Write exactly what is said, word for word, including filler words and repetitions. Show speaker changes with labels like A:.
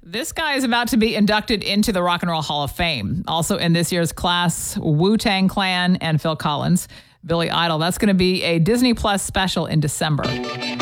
A: This guy is about to be inducted into the Rock and Roll Hall of Fame. Also in this year's class, Wu-Tang Clan and Phil Collins. Billy Idol. That's going to be a Disney Plus special in December.